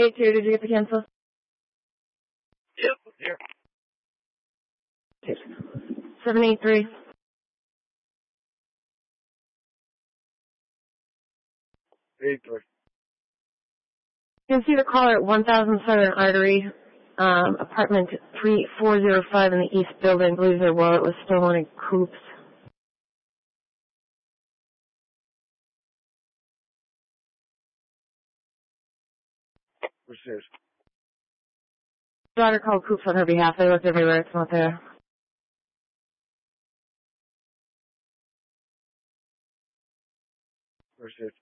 8-2, did you get the cancel? Yep, here. 783. You can see the caller at 1000 Southern Artery, apartment 3405 in the East Building. I believe their wallet was stolen in Coops. Received. Daughter called Coops on her behalf. They looked everywhere. It's not there. Received.